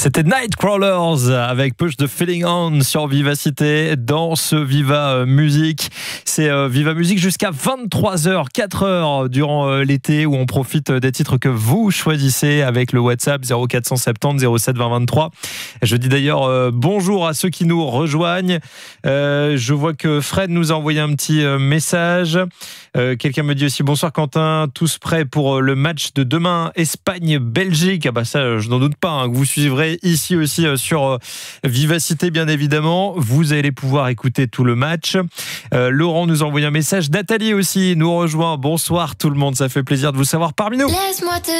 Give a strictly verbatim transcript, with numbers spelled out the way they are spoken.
C'était Nightcrawlers avec Push the Feeling On sur Vivacité dans ce Viva Musique. C'est euh, Viva Musique jusqu'à vingt-trois heures, quatre heures durant euh, l'été où on profite des titres que vous choisissez avec le WhatsApp zéro quatre cent soixante-dix zéro sept vingt vingt-trois. Je dis d'ailleurs euh, bonjour à ceux qui nous rejoignent. Euh, je vois que Fred nous a envoyé un petit euh, message. Euh, quelqu'un me dit aussi bonsoir Quentin, tous prêts pour euh, le match de demain Espagne-Belgique. Ah bah ça, je n'en doute pas, hein, que vous suivrez ici aussi euh, sur euh, Vivacité bien évidemment. Vous allez pouvoir écouter tout le match. Euh, Laurent nous a envoyé un message. Nathalie aussi nous rejoint. Bonsoir tout le monde, ça fait plaisir de vous savoir parmi nous. Laisse-moi te